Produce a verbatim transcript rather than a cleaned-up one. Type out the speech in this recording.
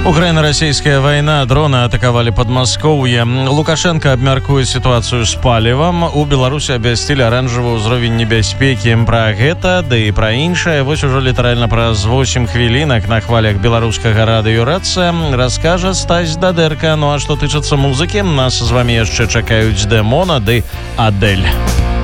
Украина-российская война. Дроны атаковали Подмосковье. Лукашенко абмяркуе ситуацию с палівам. У Беларусі абвясцілі аранжавы ўзровень небяспекі. Пра гэта, да і пра іншае вось ужо літаральна праз восемь хвілінак на хвалях беларускага радыё Рацыя раскажа Стась Дадэрка. Ну а што тычыцца музыкі, нас з вами яшчэ чакаюць Дэмона ды Адэль.